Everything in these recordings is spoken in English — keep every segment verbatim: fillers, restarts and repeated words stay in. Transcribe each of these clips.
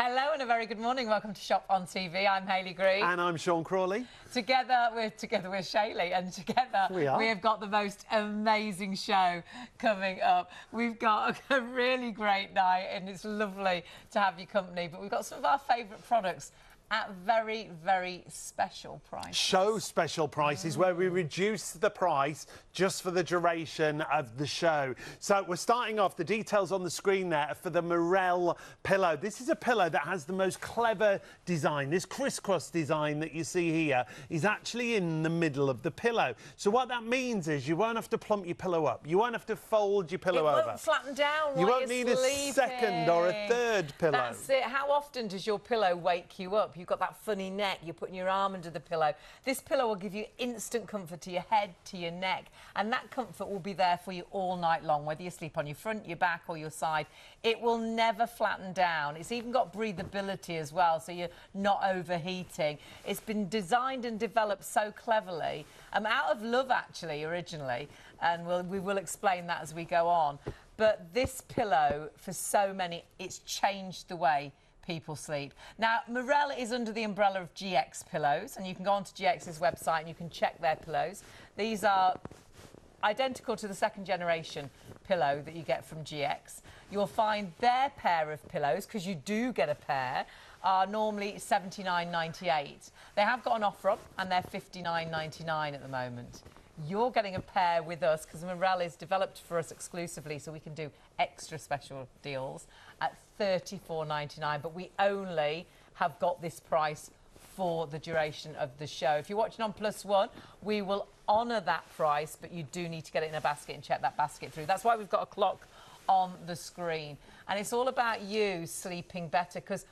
Hello and a very good morning. Welcome to Shop on T V. I'm Hayley Green. And I'm Sean Crawley. Together we're together with Shaylee, and together we, are. we have got the most amazing show coming up. We've got a really great night and it's lovely to have your company, but we've got some of our favourite products at very, very special prices. Show special prices, mm. where we reduce the price just for the duration of the show. So we're starting off, the details on the screen there for the Morel pillow. This is a pillow that has the most clever design. This crisscross design that you see here is actually in the middle of the pillow. So what that means is you won't have to plump your pillow up. You won't have to fold your pillow it over. It won't flatten down You while won't you're need sleeping. a second or a third pillow. That's it. How often does your pillow wake you up? You've got that funny neck, you're putting your arm under the pillow. This pillow will give you instant comfort to your head, to your neck, and that comfort will be there for you all night long, whether you sleep on your front, your back or your side. It will never flatten down. It's even got breathability as well, so you're not overheating. It's been designed and developed so cleverly, um, out of love actually, originally, and we'll, we will explain that as we go on. But this pillow, for so many, it's changed the way people sleep. Now, Morel is under the umbrella of G X Pillows, and you can go onto G X's website and you can check their pillows. These are identical to the second generation pillow that you get from G X. You'll find their pair of pillows, because you do get a pair, are normally seventy-nine ninety-eight. They have got an offer up and they're fifty-nine ninety-nine at the moment. You're getting a pair with us because Morel is developed for us exclusively, so we can do extra special deals at thirty-four ninety-nine, but we only have got this price for the duration of the show. If you're watching on Plus One, we will honour that price, but you do need to get it in a basket and check that basket through. That's why we've got a clock on the screen. And it's all about you sleeping better, because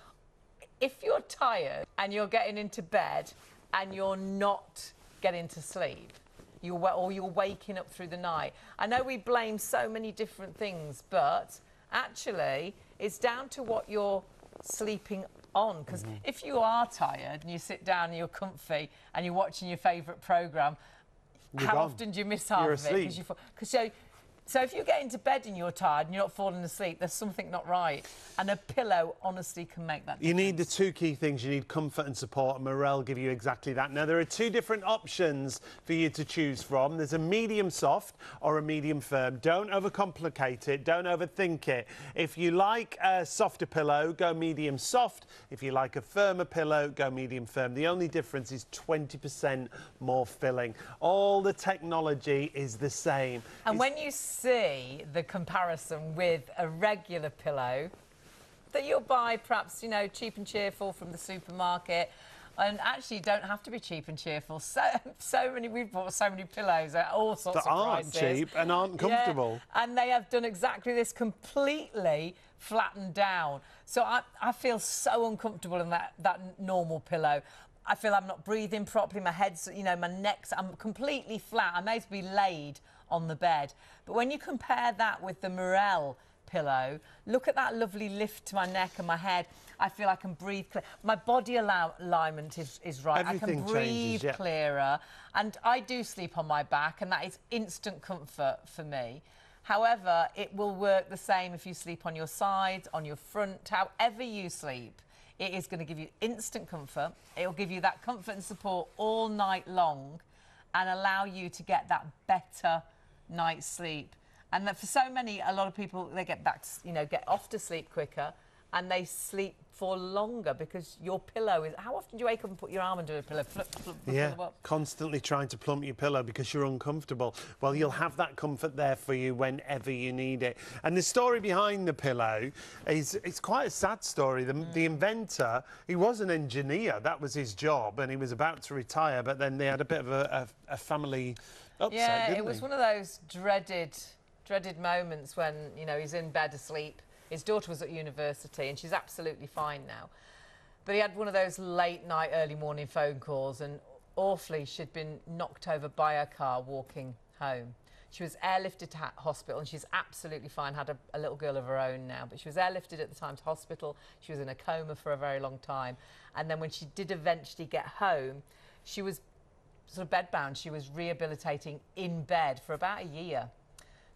if you're tired and you're getting into bed and you're not getting to sleep, You're, or you're waking up through the night. I know we blame so many different things, but actually it's down to what you're sleeping on. Because mm-hmm. if you are tired and you sit down and you're comfy and you're watching your favourite programme, how gone. often do you miss half you're of asleep. it? You Cause so, so if you get into bed and you're tired and you're not falling asleep, there's something not right. And a pillow, honestly, can make that difference. You need the two key things. You need comfort and support, and Morel give you exactly that. Now, there are two different options for you to choose from. There's a medium soft or a medium firm. Don't overcomplicate it. Don't overthink it. If you like a softer pillow, go medium soft. If you like a firmer pillow, go medium firm. The only difference is twenty percent more filling. All the technology is the same. And it's when you see the comparison with a regular pillow that you'll buy, perhaps, you know, cheap and cheerful from the supermarket, and actually you don't have to be cheap and cheerful. So, so many, we've bought so many pillows at all sorts that of aren't prices. cheap and aren't comfortable. Yeah, and they have done exactly this, completely flattened down. So I, I feel so uncomfortable in that, that normal pillow. I feel I'm not breathing properly, my head's, you know, my neck's, I'm completely flat. I may as well be laid on the bed. But when you compare that with the Morel pillow, look at that lovely lift to my neck and my head. I feel I can breathe clear. My body al alignment is, is right. Everything I can breathe changes, yeah. clearer. And I do sleep on my back, and that is instant comfort for me. However, it will work the same if you sleep on your sides, on your front, however you sleep. It is going to give you instant comfort. It will give you that comfort and support all night long and allow you to get that better night's sleep. And that for so many, a lot of people, they get back to, you know, get off to sleep quicker and they sleep for longer because your pillow is... How often do you wake up and put your arm under a pillow? Flip, flip, flip, yeah, flip up? Constantly trying to plump your pillow because you're uncomfortable. Well, you'll have that comfort there for you whenever you need it. And the story behind the pillow is it's quite a sad story. The, mm. the inventor, he was an engineer. That was his job, and he was about to retire, but then they had a bit of a, a, a family upset, yeah, didn't it was they? one of those dreaded, dreaded moments when, you know, he's in bed asleep. His daughter was at university and she's absolutely fine now. But he had one of those late night, early morning phone calls, and awfully she'd been knocked over by a car walking home. She was airlifted to hospital and she's absolutely fine, had a, a little girl of her own now, but she was airlifted at the time to hospital. She was in a coma for a very long time. And then when she did eventually get home, she was sort of bedbound. She was rehabilitating in bed for about a year.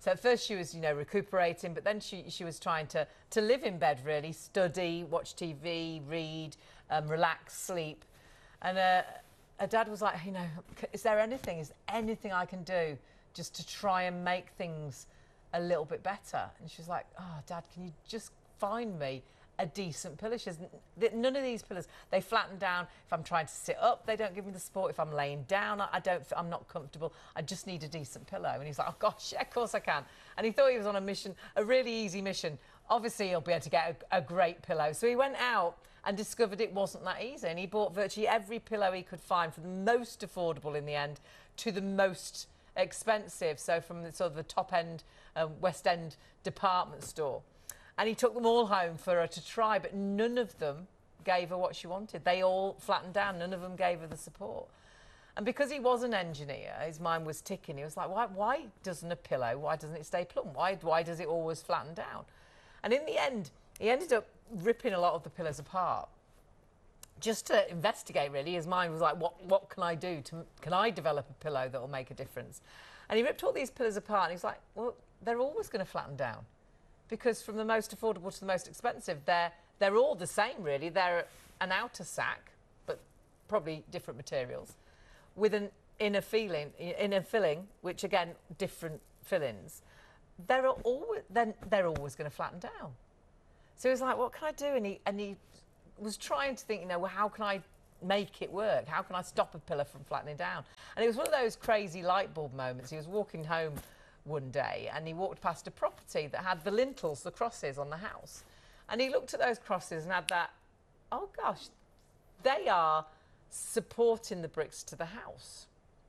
So at first she was, you know, recuperating, but then she, she was trying to, to live in bed, really, study, watch T V, read, um, relax, sleep. And uh, her dad was like, you know, is there anything, is there anything I can do just to try and make things a little bit better? And she was like, oh, Dad, can you just find me a decent pillow? She says, none of these pillows, they flatten down. If I'm trying to sit up, they don't give me the support. If I'm laying down, I don't, I'm not comfortable. I just need a decent pillow. And he's like, oh gosh, yeah, of course I can. And he thought he was on a mission, a really easy mission. Obviously, he'll be able to get a, a great pillow. So he went out and discovered it wasn't that easy. And he bought virtually every pillow he could find, from the most affordable in the end to the most expensive. So from the sort of the top end, um, West End department store. And he took them all home for her to try, but none of them gave her what she wanted. They all flattened down. None of them gave her the support. And because he was an engineer, his mind was ticking. He was like, why, why doesn't a pillow, why doesn't it stay plumb? Why, why does it always flatten down? And in the end, he ended up ripping a lot of the pillows apart just to investigate, really. His mind was like, what, what can I do? To, can I develop a pillow that will make a difference? And he ripped all these pillows apart, and he's like, well, they're always going to flatten down. Because from the most affordable to the most expensive, they're, they're all the same, really. They're an outer sack, but probably different materials, with an inner feeling, inner filling, which, again, different fillings. They're, always, they're, they're always going to flatten down. So he was like, what can I do? And he, and he was trying to think, you know, well, how can I make it work? How can I stop a pillow from flattening down? And it was one of those crazy light bulb moments. He was walking home one day and he walked past a property that had the lintels, the crosses on the house. And he looked at those crosses and had that, oh gosh, they are supporting the bricks to the house.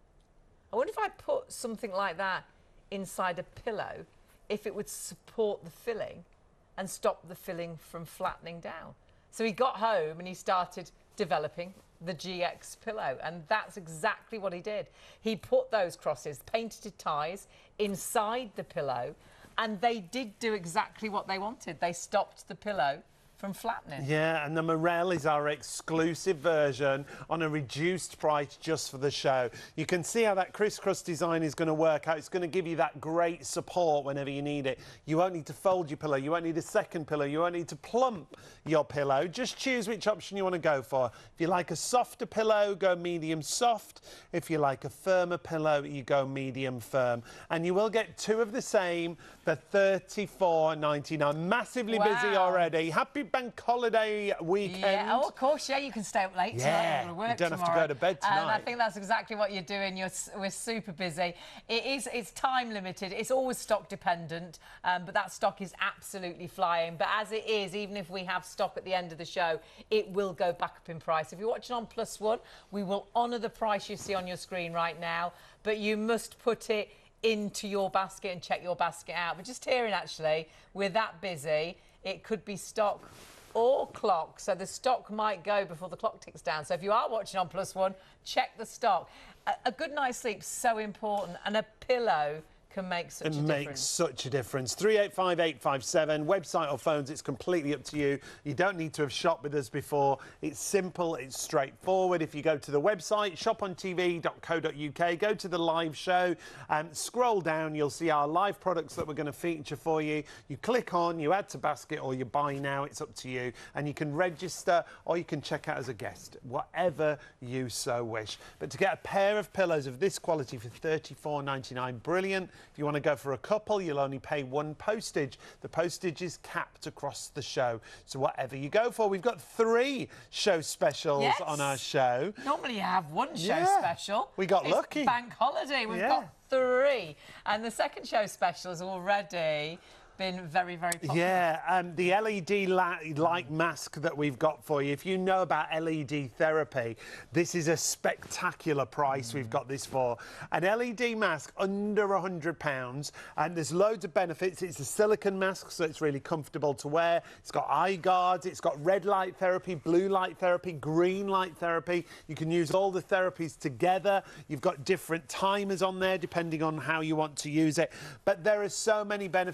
I wonder if I put something like that inside a pillow, if it would support the filling and stop the filling from flattening down. So he got home and he started developing the G X pillow, and that's exactly what he did. He put those crosses, painted ties, inside the pillow, and they did do exactly what they wanted. They stopped the pillow from flattening. Yeah, and the Morel is our exclusive version on a reduced price just for the show. You can see how that crisscross design is going to work out. It's going to give you that great support whenever you need it. You won't need to fold your pillow. You won't need a second pillow. You won't need to plump your pillow. Just choose which option you want to go for. If you like a softer pillow, go medium soft. If you like a firmer pillow, you go medium firm. And you will get two of the same for thirty-four ninety-nine. Massively Wow. busy already. Happy Bank Holiday weekend. Yeah, oh, of course, yeah, you can stay up late Yeah, tonight. Work you don't tomorrow. have to go to bed tonight. And I think that's exactly what you're doing. You're, we're super busy. It is, it's time limited. It's always stock dependent, um, but that stock is absolutely flying. But as it is, even if we have stock at the end of the show, it will go back up in price. If you're watching on Plus One, we will honour the price you see on your screen right now, but you must put it into your basket and check your basket out. But just hearing, actually, we're that busy, it could be stock or clock, so the stock might go before the clock ticks down. So if you are watching on Plus One, check the stock. A, a good night's sleep is so important, and a pillow can make such it a difference. It makes such a difference. three eight five eight five seven, website or phones, it's completely up to you. You don't need to have shopped with us before. It's simple, it's straightforward. If you go to the website, shop on T V dot co dot U K, go to the live show, and scroll down, you'll see our live products that we're going to feature for you. You click on, you add to basket, or you buy now, it's up to you. And you can register, or you can check out as a guest, whatever you so wish. But to get a pair of pillows of this quality for thirty-four ninety-nine, brilliant. If you want to go for a couple, you'll only pay one postage. The postage is capped across the show. So whatever you go for, we've got three show specials Yes. on our show. Normally you have one show Yeah. special. We got It's lucky. Bank Holiday. We've Yeah. got three. And the second show special has already been very, very popular. Yeah, um, the L E D light mask that we've got for you. If you know about L E D therapy, this is a spectacular price mm. we've got this for. An L E D mask under one hundred pounds, and there's loads of benefits. It's a silicone mask, so it's really comfortable to wear. It's got eye guards, it's got red light therapy, blue light therapy, green light therapy. You can use all the therapies together. You've got different timers on there, depending on how you want to use it. But there are so many benefits. Do you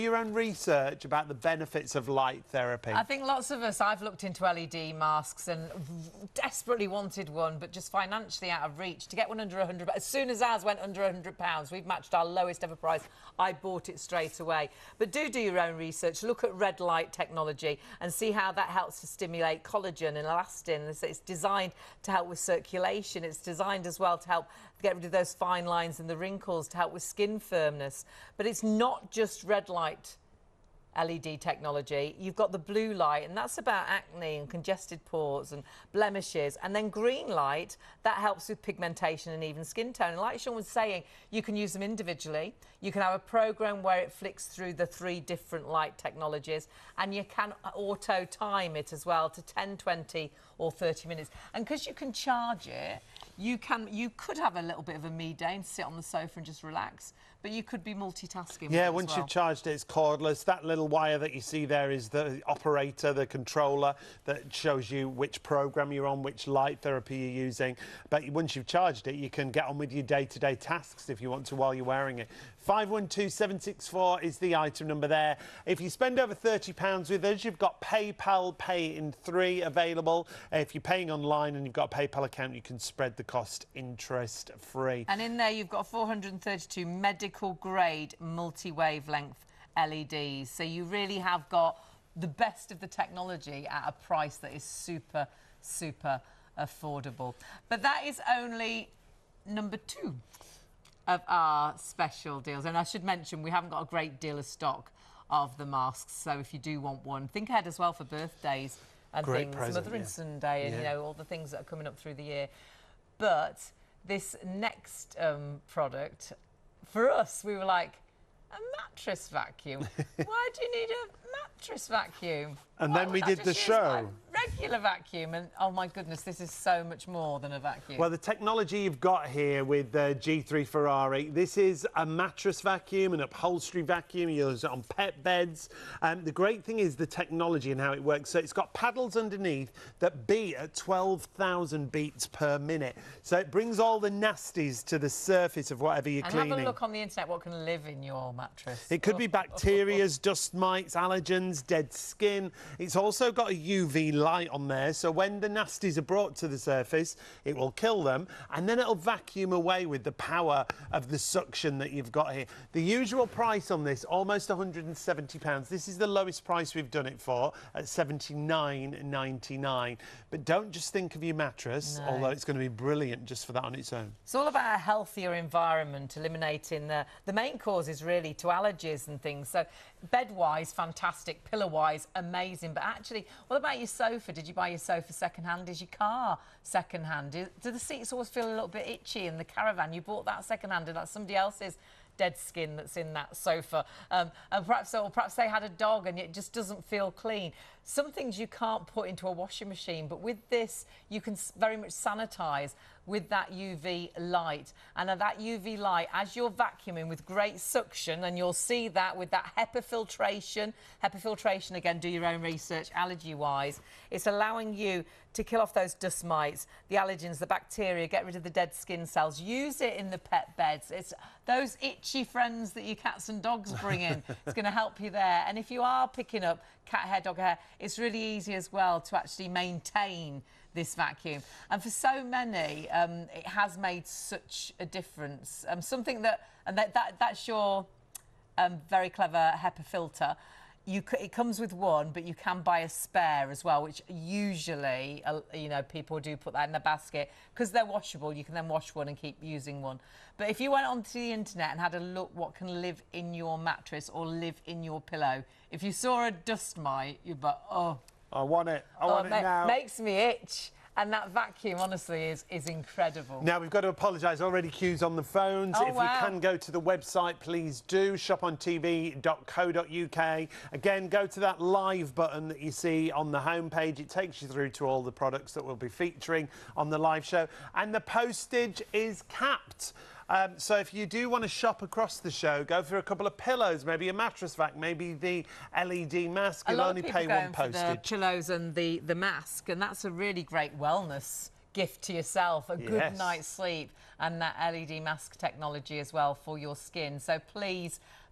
your own research about the benefits of light therapy? I think lots of us, I've looked into L E D masks and desperately wanted one, but just financially out of reach. To get one under one hundred, as soon as ours went under one hundred pounds, we've matched our lowest ever price. I bought it straight away. But do do your own research. Look at red light technology and see how that helps to stimulate collagen and elastin. It's, it's designed to help with circulation. It's designed as well to help get rid of those fine lines and the wrinkles, to help with skin firmness. But it's not just red light L E D technology. You've got the blue light, and that's about acne and congested pores and blemishes. And then green light, that helps with pigmentation and even skin tone. And like Sean was saying, you can use them individually. You can have a program where it flicks through the three different light technologies, and you can auto time it as well to ten, twenty or thirty minutes. And because you can charge it, you can you could have a little bit of a me day and sit on the sofa and just relax, but you could be multitasking. Yeah, with it once as well. you've charged it, it's cordless. That little wire that you see there is the operator, the controller that shows you which program you're on, which light therapy you're using. But once you've charged it, you can get on with your day-to-day tasks if you want to while you're wearing it. five one two, seven six four is the item number there. If you spend over thirty pounds with us, you've got PayPal Pay in three available. If you're paying online and you've got a PayPal account, you can spread the cost interest-free. And in there, you've got four hundred thirty-two medical-grade multi-wavelength L E Ds. So you really have got the best of the technology at a price that is super, super affordable. But that is only number two of our special deals. And I should mention, we haven't got a great deal of stock of the masks. So if you do want one, think ahead as well for birthdays and Great things, present, Mother and yeah. Sunday, and Yeah. you know, all the things that are coming up through the year. But this next um, product, for us, we were like, a mattress vacuum. Why do you need a mattress vacuum? And Why then would we I did the just use my show. regular vacuum, and oh my goodness, this is so much more than a vacuum. Well, the technology you've got here with the G three Ferrari, this is a mattress vacuum, an upholstery vacuum. You use it on pet beds. Um, the great thing is the technology and how it works. So it's got paddles underneath that beat at twelve thousand beats per minute. So it brings all the nasties to the surface of whatever you're and cleaning. have a look on the internet what can live in your mattress. It could Oh, be oh, bacteria, dust mites, allergens, dead skin. It's also got a U V light on there, so when the nasties are brought to the surface, it will kill them, and then it'll vacuum away with the power of the suction that you've got here. The usual price on this, almost one hundred and seventy pounds. This is the lowest price we've done it for, at seventy-nine ninety-nine. But don't just think of your mattress, No. although it's going to be brilliant just for that on its own. It's all about a healthier environment, eliminating the, the main causes really to allergies and things. So bed-wise, fantastic. Pillow-wise, amazing. But actually, what about your sofa? Did you buy your sofa second-hand? Is your car second-hand? Do, do the seats always feel a little bit itchy in the caravan? You bought that second-hand and that's somebody else's dead skin that's in that sofa. Um, and perhaps, or perhaps they had a dog and it just doesn't feel clean. Some things you can't put into a washing machine, but with this, you can very much sanitize with that U V light. And that U V light, as you're vacuuming with great suction, and you'll see that with that HEPA filtration, HEPA filtration, again, do your own research, allergy-wise, it's allowing you to kill off those dust mites, the allergens, the bacteria, get rid of the dead skin cells. Use it in the pet beds. It's those itchy friends that your cats and dogs bring in. It's going to help you there. And if you are picking up cat hair, dog hair, it's really easy as well to actually maintain this vacuum. And for so many, um, it has made such a difference. Um, something that, and that, that that's your um, very clever HEPA filter. You c it comes with one, but you can buy a spare as well, which usually, uh, you know, people do put that in the basket because they're washable. You can then wash one and keep using one. But if you went onto the internet and had a look what can live in your mattress or live in your pillow, if you saw a dust mite, you'd be like, oh, I want it. I oh, want it it ma now. makes me itch. And that vacuum, honestly, is, is incredible. Now, we've got to apologise. Already queues on the phones. Oh, if wow. you can go to the website, please do. shop on t v dot co dot u k. Again, go to that live button that you see on the homepage. It takes you through to all the products that we'll be featuring on the live show. And the postage is capped. Um, so if you do want to shop across the show, go for a couple of pillows, maybe a mattress vac, maybe the L E D mask. A You'll lot only of people pay going one for the postage. pillows and the, the mask, and that's a really great wellness gift to yourself, a good Yes. night's sleep, and that L E D mask technology as well for your skin. So please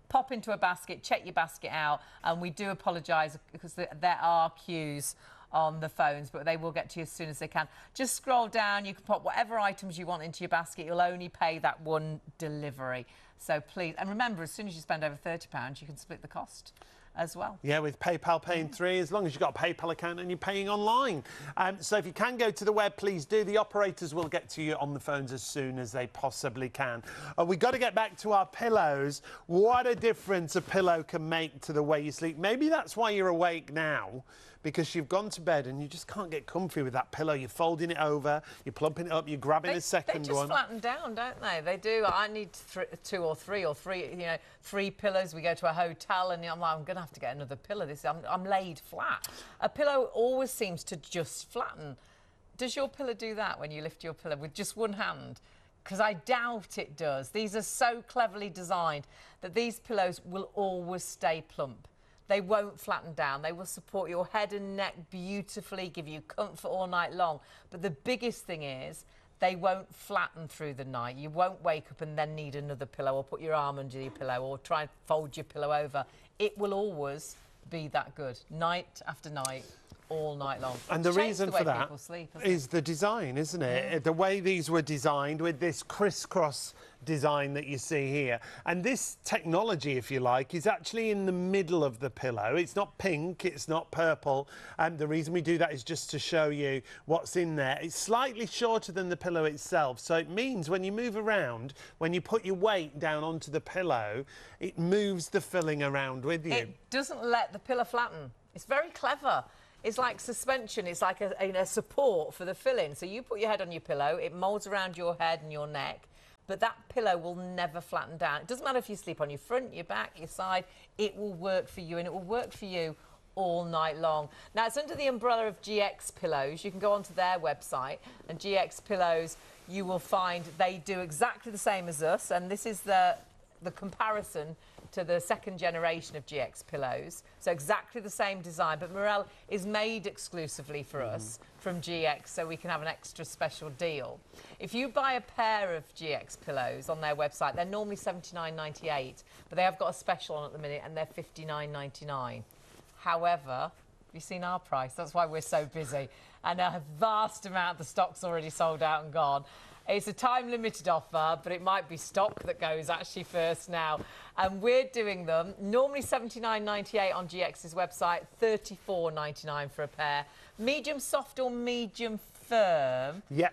pop into a basket, check your basket out, and we do apologise because there are queues on the phones, but they will get to you as soon as they can. Just scroll down, you can pop whatever items you want into your basket. You'll only pay that one delivery. So please, and remember, as soon as you spend over thirty pounds, you can split the cost as well. Yeah, with PayPal paying three, as long as you've got a PayPal account and you're paying online. Um, so if you can go to the web, please do. The operators will get to you on the phones as soon as they possibly can. Uh, we've got to get back to our pillows. What a difference a pillow can make to the way you sleep. Maybe that's why you're awake now, because you've gone to bed and you just can't get comfy with that pillow. You're folding it over, you're plumping it up, you're grabbing they, a second they just one. flatten down, don't they? They do. I need th two or three or three, you know, three pillows. We go to a hotel and I'm like, I'm going to have to get another pillow. This I'm, I'm laid flat. A pillow always seems to just flatten. Does your pillow do that when you lift your pillow with just one hand? Because I doubt it does. These are so cleverly designed that these pillows will always stay plump. They won't flatten down. They will support your head and neck beautifully, give you comfort all night long. But the biggest thing is they won't flatten through the night. You won't wake up and then need another pillow or put your arm under your pillow or try and fold your pillow over. It will always be that good, night after night, all night long. And the Change reason the way for that people sleep, is the design, isn't it? Yeah. The way these were designed with this crisscross design that you see here. And this technology, if you like, is actually in the middle of the pillow. It's not pink, it's not purple. And the reason we do that is just to show you what's in there. It's slightly shorter than the pillow itself. So it means when you move around, when you put your weight down onto the pillow, it moves the filling around with you. It doesn't let the pillow flatten. It's very clever. It's like suspension. It's like a, a, a support for the filling. So you put your head on your pillow, it moulds around your head and your neck, but that pillow will never flatten down. It doesn't matter if you sleep on your front, your back, your side, it will work for you, and it will work for you all night long. Now, it's under the umbrella of G X Pillows. You can go onto their website, and G X Pillows, you will find they do exactly the same as us, and this is the, the comparison to the second generation of G X Pillows. So exactly the same design, but Morel is made exclusively for mm. us from G X, so we can have an extra special deal. If you buy a pair of G X Pillows on their website, they're normally seventy-nine ninety-eight, but they have got a special on at the minute and they're fifty-nine ninety-nine. However, have you seen our price? That's why we're so busy. And a vast amount of the stock's already sold out and gone. It's a time-limited offer, but it might be stock that goes actually first now. And we're doing them, normally seventy-nine ninety-eight on G X's website, thirty-four ninety-nine for a pair. Medium soft or medium firm. Yep.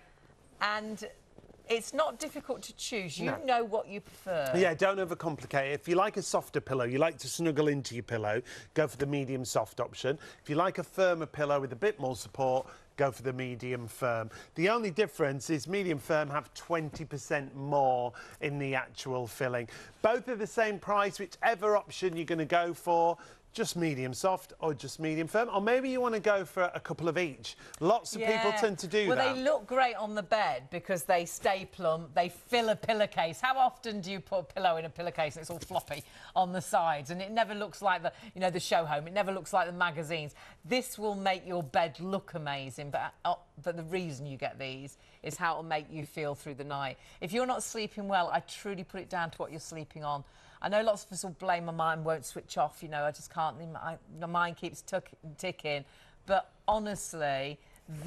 And it's not difficult to choose. You no. know what you prefer. Yeah, don't overcomplicate it. If you like a softer pillow, you like to snuggle into your pillow, go for the medium soft option. If you like a firmer pillow with a bit more support, go for the medium firm. The only difference is medium firm have twenty percent more in the actual filling. Both are the same price, whichever option you're going to go for. Just medium soft or just medium firm, or maybe you want to go for a couple of each. Lots of yeah. people tend to do well, that. Well, they look great on the bed because they stay plump, they fill a pillowcase. How often do you put a pillow in a pillowcase and it's all floppy on the sides and it never looks like the, you know, the show home, it never looks like the magazines. This will make your bed look amazing, but, uh, but the reason you get these is how it'll make you feel through the night. If you're not sleeping well, I truly put it down to what you're sleeping on. I know lots of us will blame my mind won't switch off, you know, I just can't, my, my mind keeps tuck, ticking. But honestly,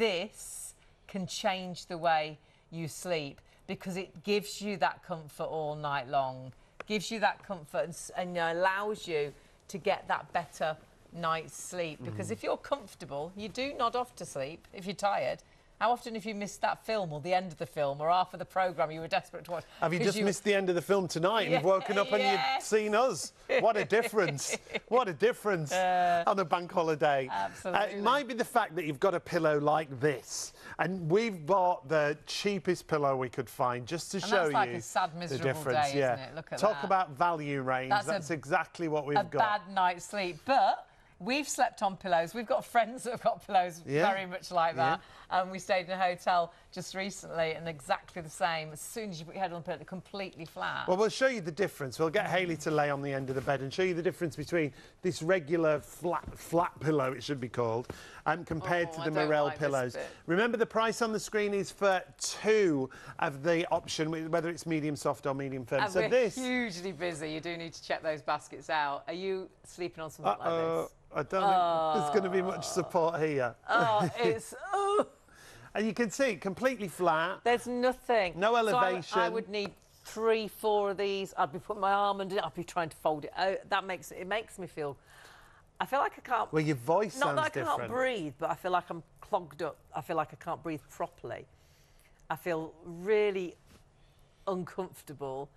this can change the way you sleep because it gives you that comfort all night long, gives you that comfort and, and you know, allows you to get that better night's sleep. Because mm. if you're comfortable, you do nod off to sleep if you're tired. How often have you missed that film or the end of the film or half of the programme you were desperate to watch? Have you just you... missed the end of the film tonight and yeah, you've woken up and yes. you've seen us? What a difference. What a difference uh, on a bank holiday. Absolutely. Uh, it might be the fact that you've got a pillow like this and we've bought the cheapest pillow we could find just to and show that's like you a sad, miserable the difference. Day, yeah. isn't it? Look at Talk that. about value range. That's, that's a, exactly what we've a got. A bad night's sleep. But We've slept on pillows. We've got friends that have got pillows Yeah. very much like that. And um, we stayed in a hotel just recently and exactly the same. As soon as you put your head on the pillow, they're completely flat. Well, we'll show you the difference. We'll get Hayley to lay on the end of the bed and show you the difference between this regular flat flat pillow, it should be called, um, compared Oh, to I the don't Morel like this pillows. bit. Remember, the price on the screen is for two of the option, whether it's medium soft or medium firm. And so we're this. hugely busy. You do need to check those baskets out. Are you sleeping on something like Uh-oh, this? I don't think there's going to be much support here. Oh, it's... Oh. And you can see, completely flat. There's nothing. No So I- elevation. I, would need three, four of these. I'd be putting my arm under it. I'd be trying to fold it out. That makes it makes me feel. I feel like I can't. Well, your voice Not sounds that I different. can't breathe, but I feel like I'm clogged up. I feel like I can't breathe properly. I feel really uncomfortable.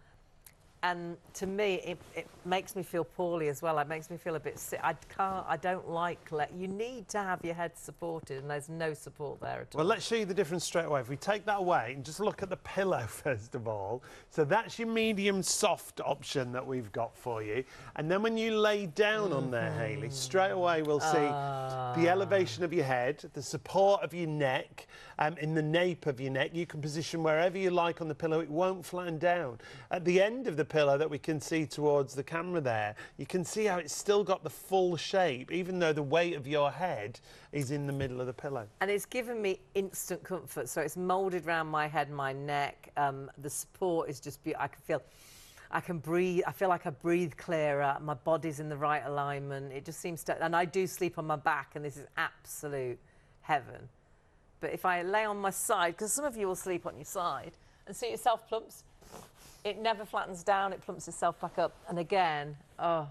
And to me, it, it makes me feel poorly as well. It makes me feel a bit sick. I can't, I don't like, let, you need to have your head supported, and there's no support there at all. Well, let's show you the difference straight away. If we take that away and just look at the pillow first of all. So that's your medium soft option that we've got for you. And then when you lay down on there, Hayley, straight away we'll see Uh. the elevation of your head, the support of your neck, um, in the nape of your neck. You can position wherever you like on the pillow. It won't flatten down. At the end of the pillow that we can see towards the camera there, you can see how it's still got the full shape, even though the weight of your head is in the middle of the pillow. And it's given me instant comfort. So it's moulded around my head and my neck. Um, the support is just beautiful. I can feel, I can breathe. I feel like I breathe clearer. My body's in the right alignment. It just seems to, and I do sleep on my back, and this is absolute heaven. But if I lay on my side, because some of you will sleep on your side, and see yourself plumps, it never flattens down, it plumps itself back up. And again, oh,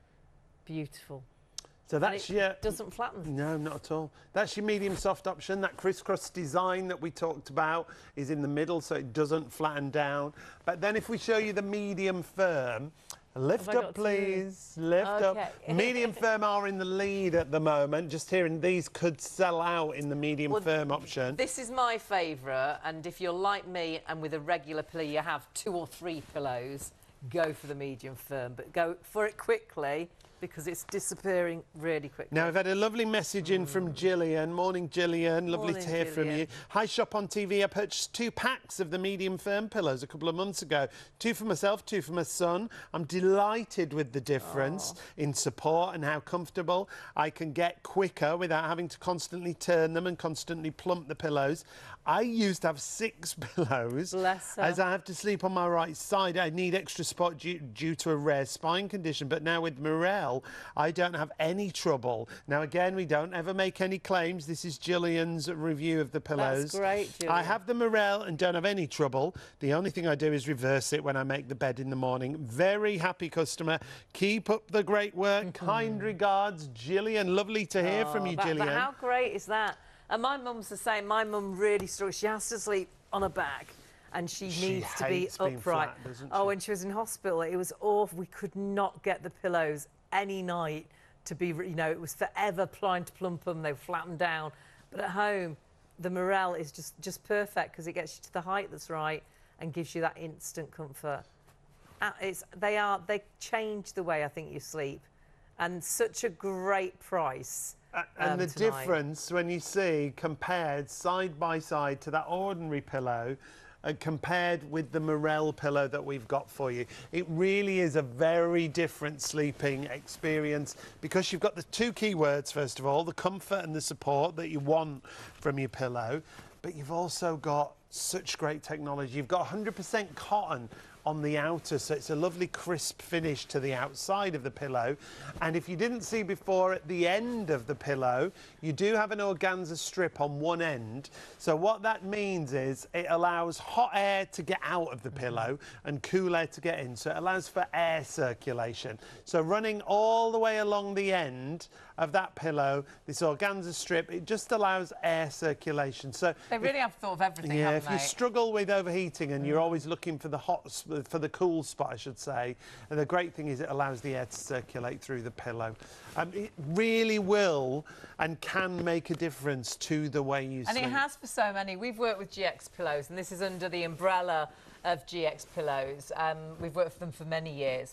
beautiful. So that's it your... doesn't flatten. No, not at all. That's your medium soft option. That crisscross design that we talked about is in the middle, so it doesn't flatten down. But then if we show you the medium firm, lift Have I up, got to- please. Lift Okay. up. Medium firm are in the lead at the moment. Just hearing these could sell out in the medium Well, firm option. This is my favourite, and if you're like me and with a regular pillow you have two or three pillows, go for the medium firm, but go for it quickly because it's disappearing really quickly. Now, I've had a lovely message in from Gillian. Morning, Gillian. Lovely Morning, to hear from Gillian. you. Hi, Shop on T V. I purchased two packs of the medium firm pillows a couple of months ago. Two for myself, two for my son. I'm delighted with the difference in support and how comfortable I can get quicker without having to constantly turn them and constantly plump the pillows. I used to have six pillows Bless her. as I have to sleep on my right side. I need extra support due, due to a rare spine condition, but now with Morel, I don't have any trouble. Now, again, we don't ever make any claims. This is Gillian's review of the pillows. That's great, Gillian. I have the Morel and don't have any trouble. The only thing I do is reverse it when I make the bed in the morning. Very happy customer. Keep up the great work. Kind regards, Gillian. Lovely to hear from you, But- but Gillian. how great is that? And my mum's the same. My mum really struggles. She has to sleep on her back, and she, She needs to be hates being upright. flat, doesn't Oh, she? when she was in hospital, it was awful. We could not get the pillows any night to be, you know, it was forever trying to plump them. They were flattened down. But at home, the Morel is just just perfect because it gets you to the height that's right and gives you that instant comfort. Uh, It's they are they change the way I think you sleep, and such a great price. A- And um, the tonight. difference when you see compared side by side to that ordinary pillow and compared with the Morel pillow that we've got for you, it really is a very different sleeping experience because you've got the two key words, first of all, the comfort and the support that you want from your pillow, but you've also got such great technology. You've got one hundred percent cotton on the outer, so it's a lovely crisp finish to the outside of the pillow. And if you didn't see before, at the end of the pillow, you do have an organza strip on one end. So what that means is it allows hot air to get out of the pillow and cool air to get in. So it allows for air circulation. So running all the way along the end of that pillow, this organza strip, it just allows air circulation. So They really have thought of everything, yeah, haven't if you they? struggle with overheating and you're always looking for the hot, s- for the cool spot, I should say, and the great thing is it allows the air to circulate through the pillow. Um, it really will and can make a difference to the way you And sleep. it has for so many. We've worked with G X Pillows, and this is under the umbrella of G X Pillows. Um, we've worked with them for many years.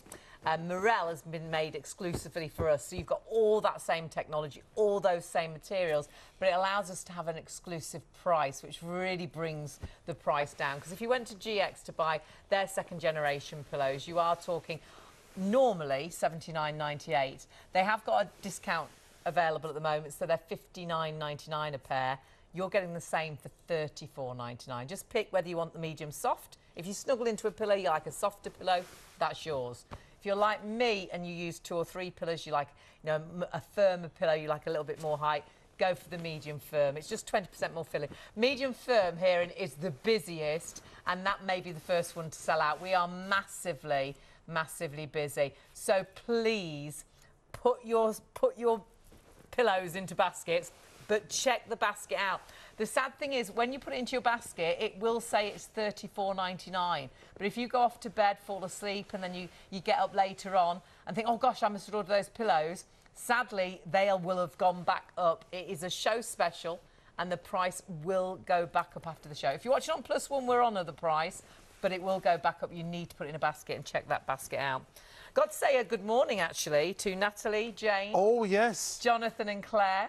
Um, Morel has been made exclusively for us, so you've got all that same technology, all those same materials, but it allows us to have an exclusive price, which really brings the price down. Because if you went to G X to buy their second generation pillows, you are talking normally seventy-nine ninety-eight. They have got a discount available at the moment, so they're fifty-nine ninety-nine a pair. You're getting the same for thirty-four ninety-nine. Just pick whether you want the medium soft. If you snuggle into a pillow, you like a softer pillow, that's yours. If you're like me and you use two or three pillows, you like, you know, a firmer pillow, you like a little bit more height, go for the medium firm. It's just twenty percent more filling. Medium firm here is the busiest, and that may be the first one to sell out. We are massively, massively busy. So please put your, put your pillows into baskets, but check the basket out. The sad thing is, when you put it into your basket, it will say it's thirty-four ninety-nine. But if you go off to bed, fall asleep, and then you, you get up later on and think, oh gosh, I must have ordered those pillows, sadly, they will have gone back up. It is a show special, and the price will go back up after the show. If you're watching on Plus One, we're on at the price, but it will go back up. You need to put it in a basket and check that basket out. Got to say a good morning, actually, to Natalie, Jane, Oh, yes. Jonathan and Claire.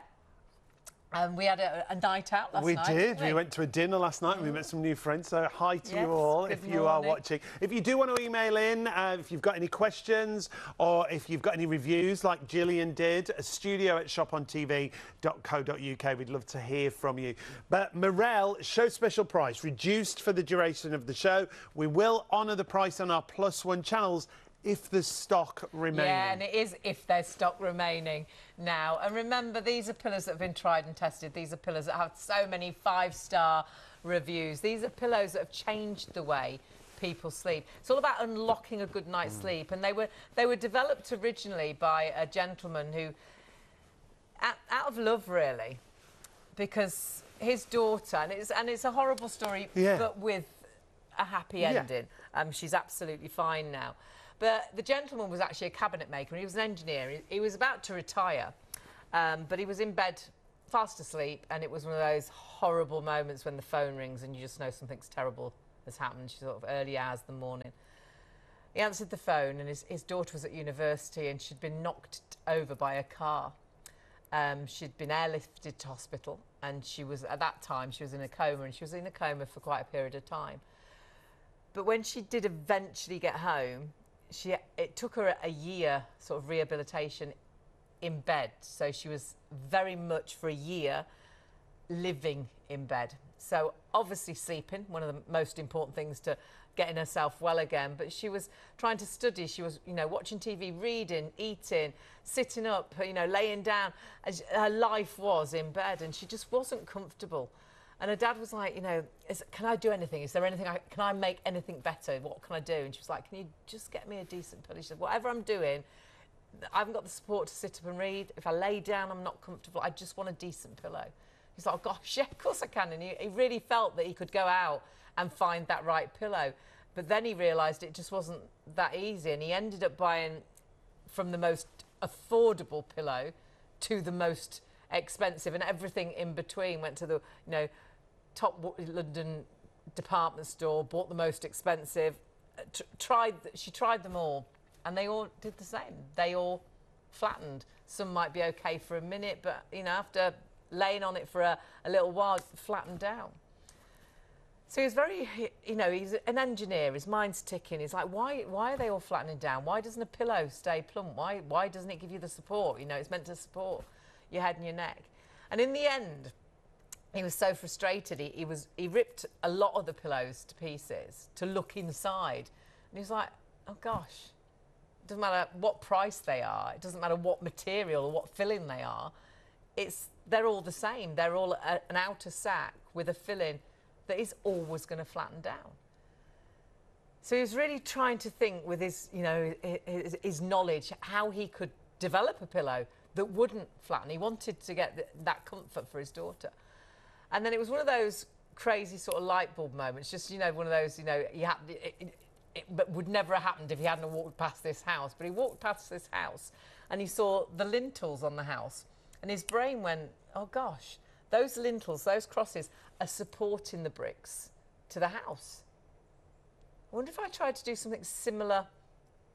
Um, we had a, a night out last we night. did. Didn't we? We went to a dinner last night and we met some new friends. So hi to Yes, you all good if you are morning. watching. If you do want to email in, uh, if you've got any questions or if you've got any reviews like Gillian did, studio at shop on t v dot co dot u k. We'd love to hear from you. But Morel, show special price, reduced for the duration of the show. We will honour the price on our Plus One channels if there's stock remaining. Yeah, and it is if there's stock remaining now. And remember, these are pillows that have been tried and tested. These are pillows that have so many five-star reviews. These are pillows that have changed the way people sleep. It's all about unlocking a good night's mm. sleep. And they were they were developed originally by a gentleman who, out, out of love, really, because his daughter, and it's, and it's a horrible story, yeah. but with a happy Yeah. ending. Um, she's absolutely fine now. But the gentleman was actually a cabinet maker. He was an engineer. He, he was about to retire, um, but he was in bed, fast asleep, and it was one of those horrible moments when the phone rings and you just know something's terrible has happened, sort of early hours of the morning. He answered the phone, and his, his daughter was at university, and she'd been knocked over by a car. Um, she'd been airlifted to hospital, and she was, at that time, she was in a coma, and she was in a coma for quite a period of time. But when she did eventually get home, She, it took her a year sort of rehabilitation in bed. So she was very much for a year living in bed. So obviously sleeping, one of the most important things to getting herself well again. But she was trying to study. She was, you know, watching T V, reading, eating, sitting up, you know, laying down. As her life was in bed, and she just wasn't comfortable. And her dad was like, you know, is, can I do anything? Is there anything, I, can I make anything better? What can I do? And she was like, can you just get me a decent pillow? She said, whatever I'm doing, I haven't got the support to sit up and read. If I lay down, I'm not comfortable. I just want a decent pillow. He's like, oh gosh, yeah, of course I can. And he, he really felt that he could go out and find that right pillow. But then he realised it just wasn't that easy. And he ended up buying from the most affordable pillow to the most expensive, and everything in between. Went to the, you know, top London department store, bought the most expensive, t tried, she tried them all, and they all did the same. They all flattened. Some might be okay for a minute, but, you know, after laying on it for a, a little while, flattened down. So he's very, you know, he's an engineer, his mind's ticking. He's like, why, why are they all flattening down? Why doesn't a pillow stay plump? Why, why doesn't it give you the support? You know, it's meant to support your head and your neck. And in the end, he was so frustrated, he, he was he ripped a lot of the pillows to pieces to look inside. And he was like, oh gosh, it doesn't matter what price they are, it doesn't matter what material or what filling they are, it's they're all the same. They're all a, an outer sack with a filling that is always going to flatten down. So he was really trying to think with his, you know, his, his knowledge, how he could develop a pillow that wouldn't flatten. He wanted to get th that comfort for his daughter. And then it was one of those crazy sort of light bulb moments, just, you know, one of those, you know, you had, it, it, it but would never have happened if he hadn't walked past this house. But he walked past this house and he saw the lintels on the house, and his brain went, oh gosh, those lintels, those crosses are supporting the bricks to the house. I wonder if I tried to do something similar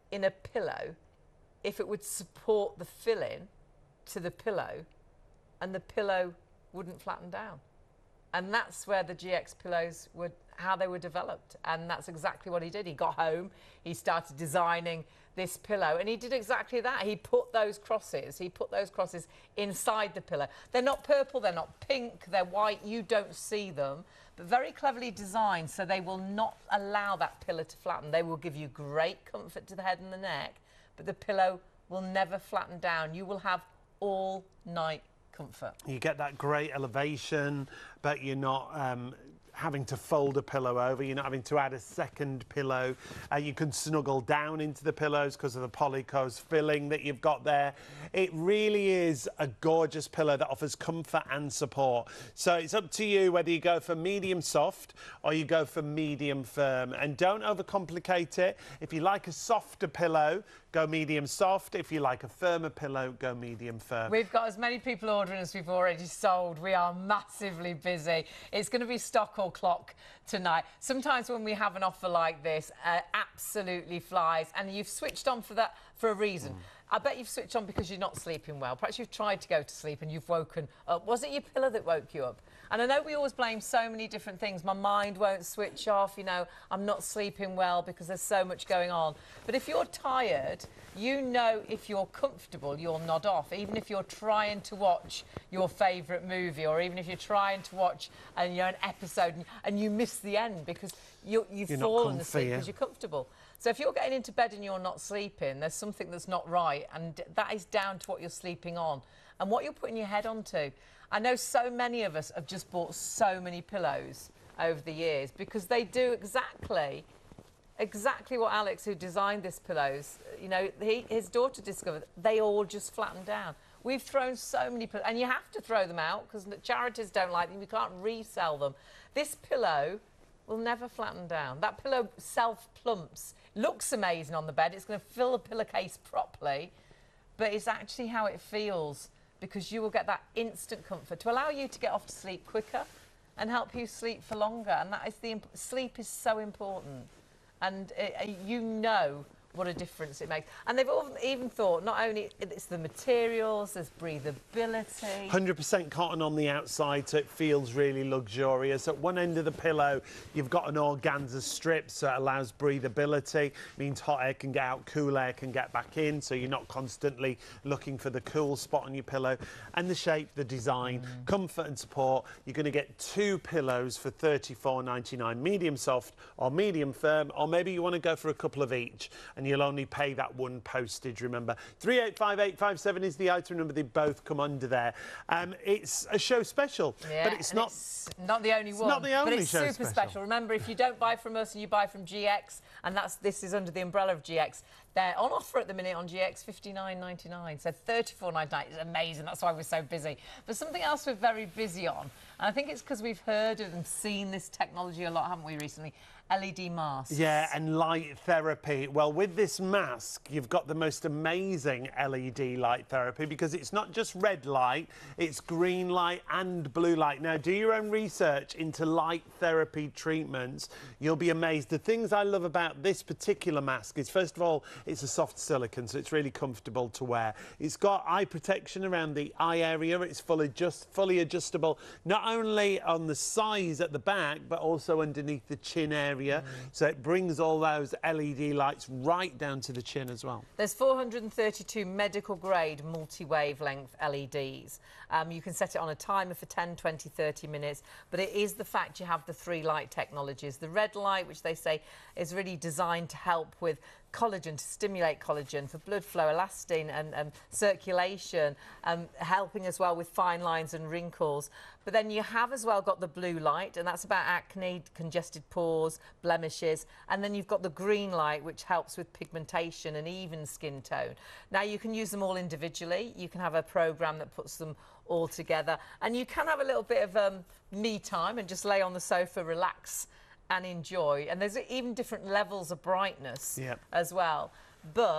in a pillow if it would support the filling to the pillow and the pillow wouldn't flatten down. And that's where the G X pillows were, how they were developed. And that's exactly what he did. He got home, he started designing this pillow, and he did exactly that. He put those crosses, he put those crosses inside the pillow. They're not purple, they're not pink, they're white, you don't see them, but very cleverly designed so they will not allow that pillow to flatten. They will give you great comfort to the head and the neck, but the pillow will never flatten down. You will have all night comfort. You get that great elevation, but you're not um, having to fold a pillow over. You're not having to add a second pillow. Uh, you can snuggle down into the pillows because of the Polycose filling that you've got there. It really is a gorgeous pillow that offers comfort and support. So it's up to you whether you go for medium soft or you go for medium firm. And don't overcomplicate it. If you like a softer pillow, go medium soft. If you like a firmer pillow, go medium firm. We've got as many people ordering as we've already sold. We are massively busy. It's going to be stock or clock tonight. Sometimes when we have an offer like this, uh, absolutely flies, and you've switched on for that for a reason. Mm. I bet you've switched on because you're not sleeping well. Perhaps you've tried to go to sleep and you've woken up. Was it your pillow that woke you up? And I know we always blame so many different things. My mind won't switch off, you know, I'm not sleeping well because there's so much going on. But if you're tired, you know if you're comfortable, you'll nod off. Even if you're trying to watch your favourite movie, or even if you're trying to watch uh, you know, an episode and, and you miss the end because you, you've you're fallen asleep because you're comfortable. So if you're getting into bed and you're not sleeping, there's something that's not right, and that is down to what you're sleeping on and what you're putting your head onto. I know so many of us have just bought so many pillows over the years because they do exactly, exactly what Alex, who designed this pillows, you know, he, his daughter discovered, they all just flatten down. We've thrown so many pillows, and you have to throw them out because charities don't like them. You can't resell them. This pillow will never flatten down. That pillow self-plumps. Looks amazing on the bed. It's going to fill the pillowcase properly, but it's actually how it feels, because you will get that instant comfort to allow you to get off to sleep quicker and help you sleep for longer. And that is the imp sleep is so important, and it, you know what a difference it makes. And they've all even thought not only it's the materials, there's breathability. one hundred percent cotton on the outside, so it feels really luxurious. At one end of the pillow, you've got an organza strip, so it allows breathability. Means hot air can get out, cool air can get back in, so you're not constantly looking for the cool spot on your pillow. And the shape, the design, mm. comfort and support. You're going to get two pillows for thirty-four ninety-nine, medium soft or medium firm, or maybe you want to go for a couple of each, and you'll only pay that one postage, remember. three eight five eight five seven is the item number. They both come under there. Um, it's a show special, yeah, but it's not... It's not the only one. Not the only but it's show super special. special. Remember, if you don't buy from us and you buy from G X, and that's this is under the umbrella of G X, they're on offer at the minute on G X, fifty-nine ninety-nine. So thirty-four ninety-nine is amazing. That's why we're so busy. But something else we're very busy on, and I think it's because we've heard and seen this technology a lot, haven't we, recently? L E D masks. Yeah, and light therapy. Well, with this mask, you've got the most amazing L E D light therapy, because it's not just red light, it's green light and blue light. Now, do your own research into light therapy treatments. You'll be amazed. The things I love about this particular mask is, first of all, it's a soft silicone, so it's really comfortable to wear. It's got eye protection around the eye area. It's fully, just, fully adjustable, not only on the size at the back, but also underneath the chin area. Mm. So it brings all those L E D lights right down to the chin as well. There's four hundred thirty-two medical grade multi-wavelength L E Ds. Um, you can set it on a timer for ten, twenty, thirty minutes, but it is the fact you have the three light technologies. The red light, which they say is really designed to help with collagen, to stimulate collagen for blood flow, elastin and um, circulation, um, helping as well with fine lines and wrinkles. But then you have as well got the blue light, and that's about acne, congested pores, blemishes. And then you've got the green light, which helps with pigmentation and even skin tone. Now, you can use them all individually. You can have a program that puts them all together, and you can have a little bit of um, me time and just lay on the sofa, relax and enjoy. And there's even different levels of brightness yep. as well. But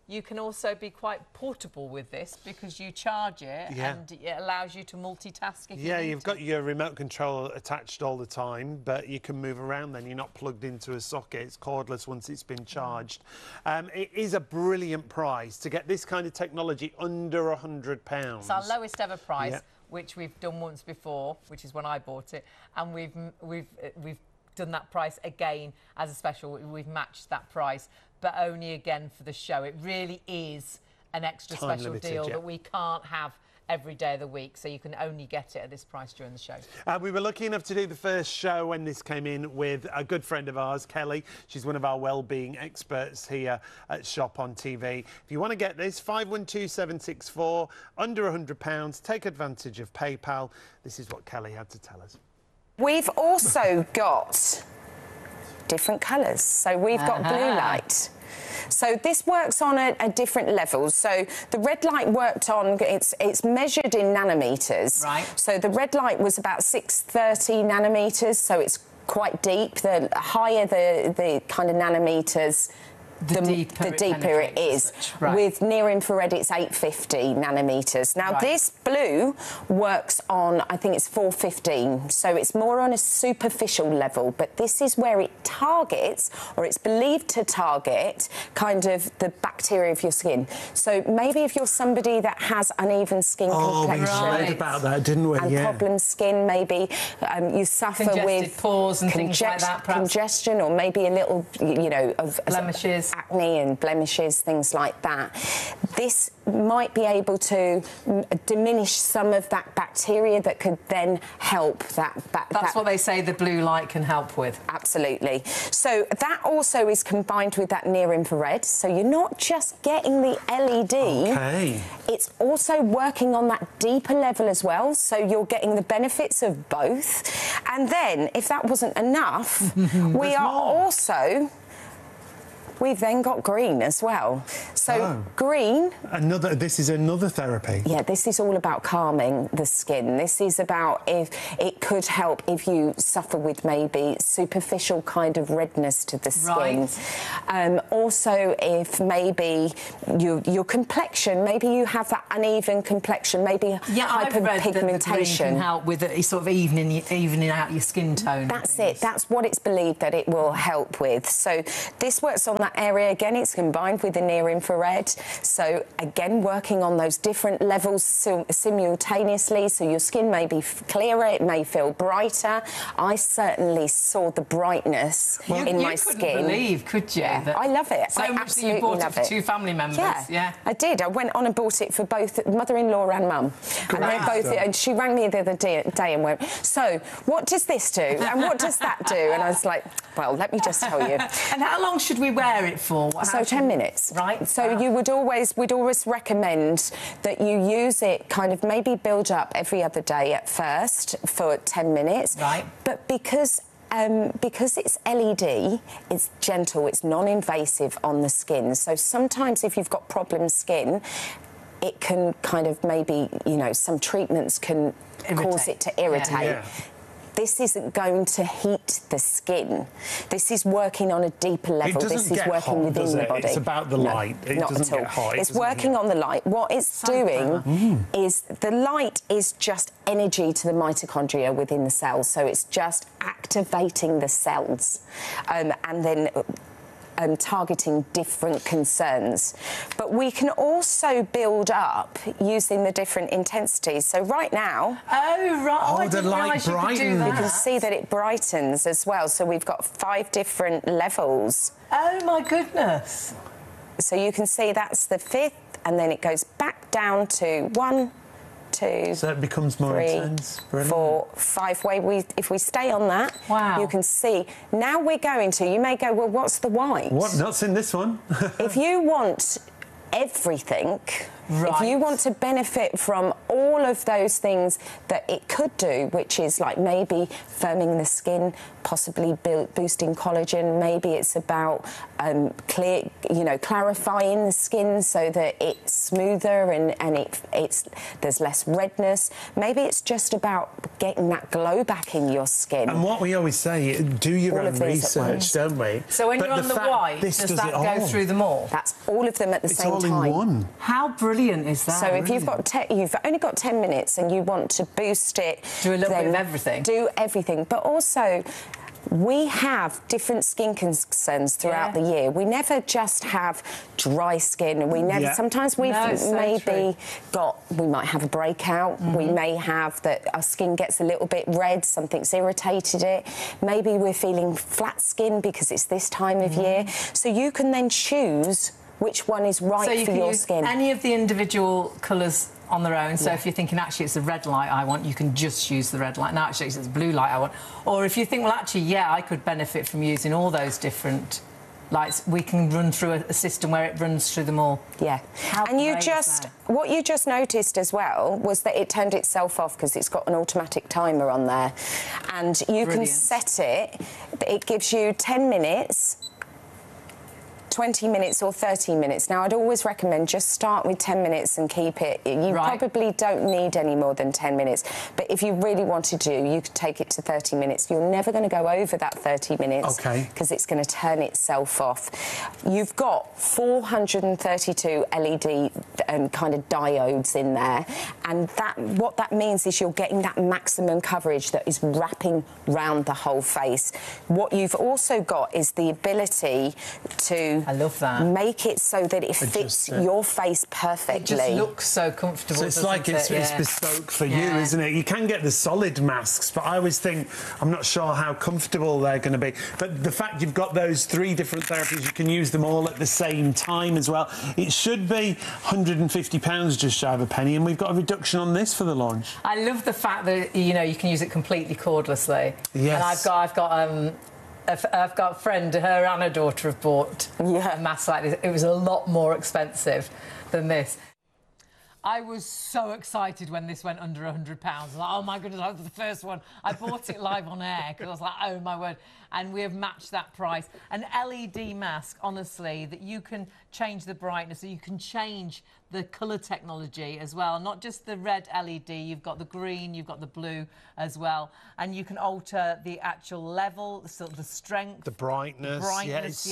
you can also be quite portable with this because you charge it Yeah. and it allows you to multitask if Yeah, you need you've to. got your remote control attached all the time, but you can move around then. You're not plugged into a socket. It's cordless once it's been charged. Um, it is a brilliant price to get this kind of technology under one hundred pounds. It's our lowest ever price, Yeah. which we've done once before, which is when I bought it, and we've we've uh, we've done that price again as a special. We've matched that price, but only again for the show. It really is an extra Time special limited, deal yeah. that we can't have every day of the week, so you can only get it at this price during the show. Uh, we were lucky enough to do the first show when this came in with a good friend of ours, Kelly. She's one of our wellbeing experts here at Shop on T V. If you want to get this, five one two seven six four, under one hundred pounds, take advantage of PayPal. This is what Kelly had to tell us. We've also got different colours. So we've got Uh-huh. blue light. So this works on a, a different level. So the red light worked on, it's it's measured in nanometers. Right. So the red light was about six thirty nanometers, so it's quite deep. The higher the, the kind of nanometers, The the, deeper the it deeper it penetrates is. as such. Right. With near infrared, it's eight fifty nanometers. Now, Right. this blue works on, I think it's four fifteen, so it's more on a superficial level, but this is where it targets, or it's believed to target, kind of the bacteria of your skin. So maybe if you're somebody that has uneven skin Oh, we complexion Right. read about that, didn't we? and Yeah. problem skin, maybe um, you suffer Congested with pores and things like that, perhaps. congestion, or maybe a little, you know, of Blemishes. acne and blemishes, things like that. This might be able to mm, diminish some of that bacteria that could then help that. Ba- That's that what they say the blue light can help with. Absolutely. So that also is combined with that near infrared. So you're not just getting the L E D. Okay. It's also working on that deeper level as well. So you're getting the benefits of both. And then, if that wasn't enough, we are more. also... We've then got green as well. So Oh. green, Another. This is another therapy. yeah, this is all about calming the skin. This is about if it could help if you suffer with maybe superficial kind of redness to the skin. Right. Um, also, if maybe your your complexion, maybe you have that uneven complexion, maybe Yeah, I've read that the green hyperpigmentation. can help with it, sort of evening, evening out your skin tone. That's it. That's what it's believed that it will help with. So this works on that area. Again, it's combined with the near infrared. So again, working on those different levels sim- simultaneously. So your skin may be f- clearer, it may feel brighter. I certainly saw the brightness You, in you my couldn't skin. believe, could you? Yeah, that- I love it. So I much that absolutely you bought love it for it. two family members. Yeah, Yeah. I did. I went on and bought it for both mother-in-law and mum. And they both, and she rang me the other day, day and went, so what does this do? And what does that do? And I was like, well, let me just tell you. And how long should we wear it for? What- So how ten should- minutes. Right. So Wow. you would always, we'd always recommend that you use it kind of maybe build up every other day at first for ten minutes. Right. But because Um, because it's L E D, it's gentle, it's non-invasive on the skin. So sometimes if you've got problem skin, it can kind of maybe, you know, some treatments can cause Irritate. it to irritate. Yeah. This isn't going to heat the skin. This is working on a deeper level. doesn't This is get working hot, within does the it? body. It's about the No, light. It not doesn't at all. get hot. It It's doesn't- working yeah. on the light. What it's So doing Mm. is the light is just energy to the mitochondria within the cells. So it's just activating the cells, um, and then Um, targeting different concerns. But we can also build up using the different intensities. So right now, Oh, right. Oh, I the didn't light realise you could do brightens. that. you can see that it brightens as well. So we've got five different levels. Oh, my goodness. So you can see that's the fifth, and then it goes back down to one, two, So it becomes more three, intense. Brilliant. four, five. Way we, if we stay on that, Wow. you can see. Now we're going to. You may go, well, what's the white? What nuts in this one? If you want everything, Right. if you want to benefit from all of those things that it could do, which is like maybe firming the skin, possibly build, boosting collagen, maybe it's about um, clear, you know, clarifying the skin so that it's smoother and, and it, it's there's less redness. Maybe it's just about getting that glow back in your skin. And what we always say, do your All own of these at research, once. don't we? So when But you're on the fact white, this does does that it go all. through them all? That's all of them at the It's same all time. in one. How brilliant is that? So if you've got te you've only got ten minutes and you want to boost it, Do a little bit then of everything. Do everything, but also we have different skin concerns throughout Yeah. the year. We never just have dry skin, and we never. Yeah. Sometimes we've No, it's so maybe true. got. We might have a breakout. Mm-hmm. We may have that our skin gets a little bit red. Something's irritated it. Maybe we're feeling flat skin because it's this time of Mm-hmm. year. So you can then choose which one is right So you for can your use skin. any of the individual colours on their own. So Yeah. if you're thinking, actually, it's the red light I want, you can just use the red light. No, actually, it's the blue light I want. Or if you think, well, actually, yeah, I could benefit from using all those different lights, we can run through a, a system where it runs through them all. Yeah. How And you great is just, that? what you just noticed as well was that it turned itself off because it's got an automatic timer on there. And you can Brilliant. set it, it gives you ten minutes, twenty minutes or thirty minutes. Now, I'd always recommend just start with ten minutes and keep it. You Right. probably don't need any more than ten minutes. But if you really wanted to, you could take it to thirty minutes. You're never going to go over that thirty minutes. Okay. Because it's going to turn itself off. You've got four hundred thirty-two L E D um, kind of diodes in there. And that what that means is you're getting that maximum coverage that is wrapping round the whole face. What you've also got is the ability to I love that. make it so that it fits it. your face perfectly. It just looks so comfortable. So it's doesn't like it? it's, it's Yeah. bespoke for you, Yeah. isn't it? You can get the solid masks, but I always think I'm not sure how comfortable they're going to be. But the fact you've got those three different therapies, you can use them all at the same time as well. It should be one hundred and fifty pounds just shy of a penny, and we've got a reduction on this for the launch. I love the fact that, you know, you can use it completely cordlessly. Yes. And I've got, I've got, um, a f- I've got a friend, her and her daughter have bought Yeah. a mask like this. It was a lot more expensive than this. I was so excited when this went under one hundred pounds. Like, oh, my goodness, that was the first one. I bought it live on air because I was like, oh, my word. And we have matched that price. An L E D mask, honestly, that you can change the brightness, that you can change the colour technology as well. Not just the red L E D, you've got the green, you've got the blue as well. And you can alter the actual level, so the strength. The brightness. brightness, yeah, it's